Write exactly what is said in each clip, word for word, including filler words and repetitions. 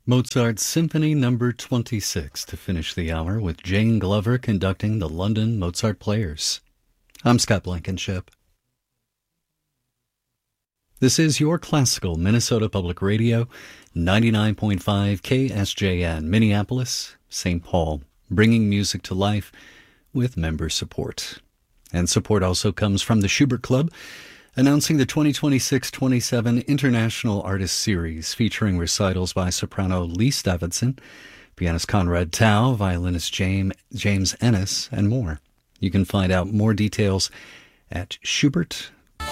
Mozart's Symphony Number twenty-six to finish the hour, with Jane Glover conducting the London Mozart Players. I'm Scott Blankenship. This is your classical Minnesota Public Radio, ninety-nine point five K S J N, Minneapolis, Saint Paul, bringing music to life with member support. And support also comes from the Schubert Club, announcing the twenty twenty-six twenty-seven International Artist Series, featuring recitals by soprano Lise Davidson, pianist Conrad Tao, violinist James, James Ennis, and more. You can find out more details at Schubert,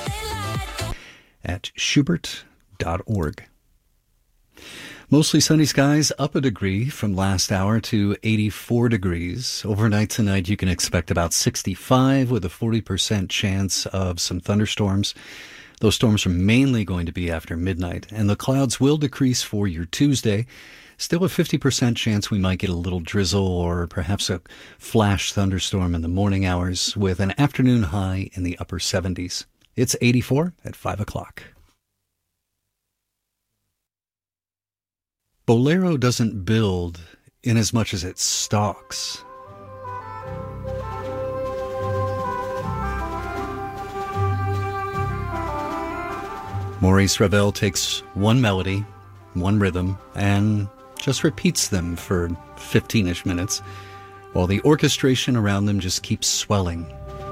at schubert dot org. Mostly sunny skies, up a degree from last hour to eighty-four degrees. Overnight tonight, you can expect about sixty-five with a forty percent chance of some thunderstorms. Those storms are mainly going to be after midnight, and the clouds will decrease for your Tuesday. Still a fifty percent chance we might get a little drizzle or perhaps a flash thunderstorm in the morning hours, with an afternoon high in the upper seventies. It's eighty-four at five o'clock. Bolero doesn't build in as much as it stalks. Maurice Ravel takes one melody, one rhythm, and just repeats them for fifteen-ish minutes, while the orchestration around them just keeps swelling.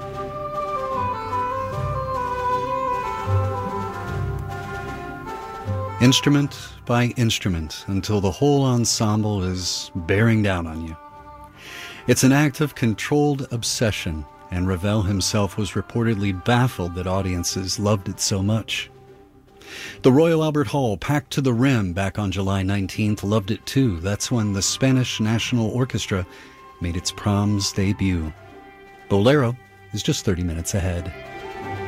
Instrument by instrument, until the whole ensemble is bearing down on you. It's an act of controlled obsession, and Ravel himself was reportedly baffled that audiences loved it so much. The Royal Albert Hall, packed to the rim back on July nineteenth, loved it too. That's when the Spanish National Orchestra made its Proms debut. Bolero is just thirty minutes ahead.